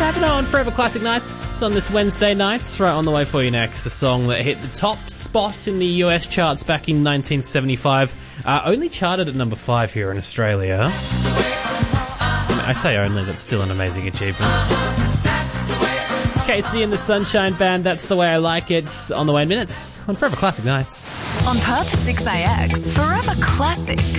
5 on Forever Classic Nights on this Wednesday night. Right on the way for you next, a song that hit the top spot in the US charts back in 1975. Only charted at number 5 here in Australia. I say only, that's still an amazing achievement. Casey and the Sunshine Band, That's the Way I Like It, on the way in minutes on Forever Classic Nights. On Perth 6AX, Forever Classic